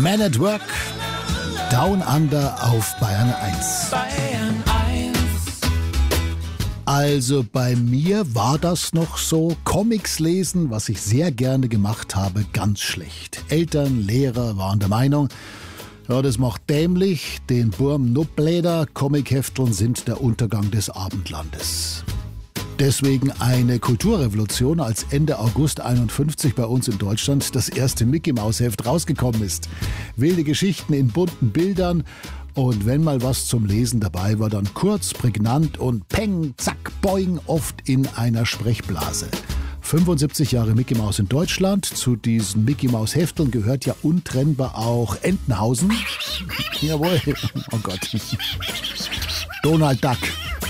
Man at Work, Down Under auf Bayern 1. Bayern 1. Also bei mir war das noch so, Comics lesen, was ich sehr gerne gemacht habe, ganz schlecht. Eltern, Lehrer waren der Meinung, ja, das macht dämlich, den Burm Nuppläder, Comichefteln sind der Untergang des Abendlandes. Deswegen eine Kulturrevolution, als Ende August 51 bei uns in Deutschland das erste Mickey-Maus-Heft rausgekommen ist. Wilde Geschichten in bunten Bildern und wenn mal was zum Lesen dabei war, dann kurz, prägnant und peng, zack, boing, oft in einer Sprechblase. 75 Jahre Mickey Maus in Deutschland. Zu diesen Mickey Maus Hefteln gehört ja untrennbar auch Entenhausen. Jawohl, oh Gott. Donald Duck.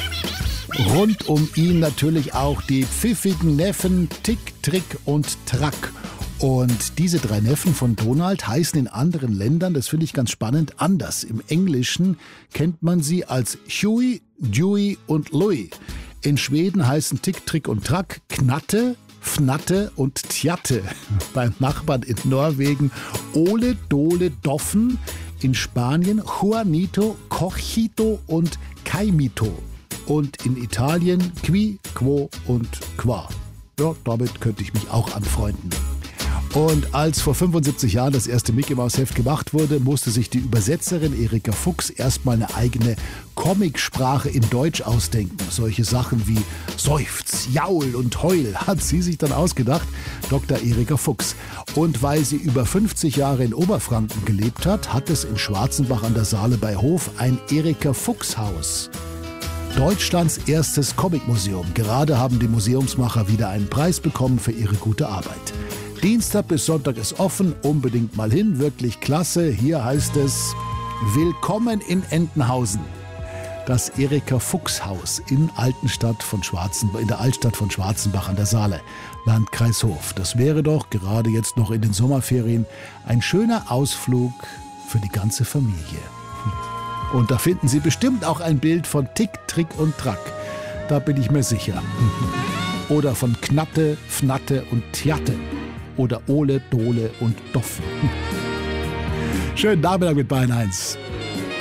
Rund um ihn natürlich auch die pfiffigen Neffen Tick, Trick und Track. Und diese 3 Neffen von Donald heißen in anderen Ländern, das finde ich ganz spannend, anders. Im Englischen kennt man sie als Huey, Dewey und Louie. In Schweden heißen Tick, Trick und Track Knatte, Fnatte und Tjatte. Beim Nachbarn in Norwegen Ole, Dole, Doffen. In Spanien Juanito, Cochito und Caimito. Und in Italien Qui, Quo und Qua. Ja, damit könnte ich mich auch anfreunden. Und als vor 75 Jahren das erste Mickey-Maus-Heft gemacht wurde, musste sich die Übersetzerin Erika Fuchs erstmal eine eigene Comicsprache in Deutsch ausdenken. Solche Sachen wie Seufz, Jaul und Heul hat sie sich dann ausgedacht, Dr. Erika Fuchs. Und weil sie über 50 Jahre in Oberfranken gelebt hat, hat es in Schwarzenbach an der Saale bei Hof ein Erika-Fuchs-Haus. Deutschlands erstes Comicmuseum. Gerade haben die Museumsmacher wieder einen Preis bekommen für ihre gute Arbeit. Dienstag bis Sonntag ist offen, unbedingt mal hin, wirklich klasse. Hier heißt es Willkommen in Entenhausen. Das Erika-Fuchs-Haus in der Altstadt von Schwarzenbach an der Saale, Landkreis Hof. Das wäre doch gerade jetzt noch in den Sommerferien ein schöner Ausflug für die ganze Familie. Und da finden Sie bestimmt auch ein Bild von Tick, Trick und Track. Da bin ich mir sicher. Oder von Knatte, Fnatte und Tjatte. Oder Ole, Dole und Doffen. Schönen Nachmittag mit Bayern 1.